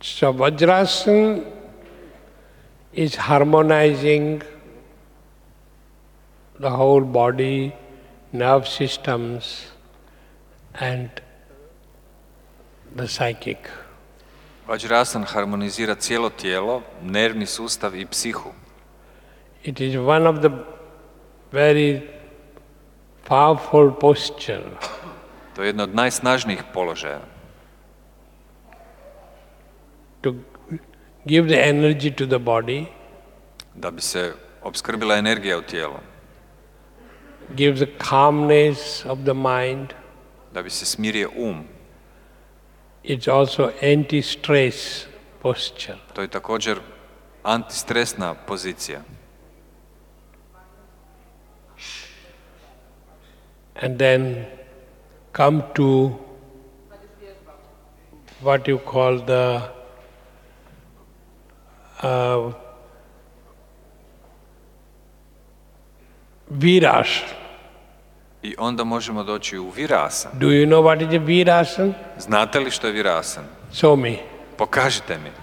So Vajrasana is harmonizing the whole body, nerve systems and the psychic. Vajrasana harmonizira cijelo tijelo, nervni sustav i psihu. It is one of the very powerful posture. To je jedno od najsnažnijih položaja. To give the energy to the body, Da bi se opskrbila energija u tijelu. give the calmness of the mind. Da bi se smirio It's also anti-stress posture. To je također antistresna pozicija. And then come to what you call the Virasana. I onda možemo doći u Virasana. Do you know what is a Virasana? Znate li što je Virasana? Show me. Pokažite mi.